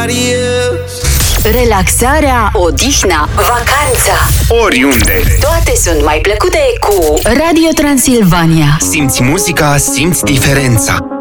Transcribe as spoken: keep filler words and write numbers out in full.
somebody else. Relaxarea, odihna, vacanța, oriunde. toate sunt mai plăcute cu Radio Transilvania. Simți muzica, simți diferența.